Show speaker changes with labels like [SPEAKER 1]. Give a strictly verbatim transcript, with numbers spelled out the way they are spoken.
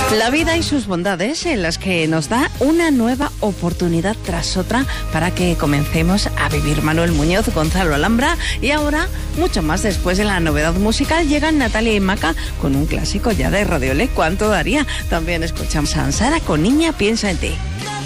[SPEAKER 1] La vida y sus bondades en las que nos da una nueva oportunidad tras otra para que comencemos a vivir. Manuel Muñoz, Gonzalo Alhambra y ahora, mucho más después de la novedad musical, llegan Natalia y Maca con un clásico ya de Radiolé. ¿Cuánto daría? También escuchamos a Ansara con Niña piensa en ti.